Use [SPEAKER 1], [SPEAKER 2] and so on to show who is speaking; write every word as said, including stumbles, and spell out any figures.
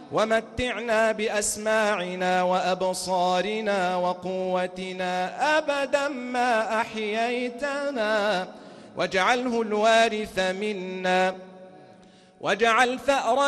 [SPEAKER 1] ومتعنا بأسماعنا وأبصارنا وقوتنا أبدا ما أحييتنا، واجعله الوارث منا، واجعل ثأرنا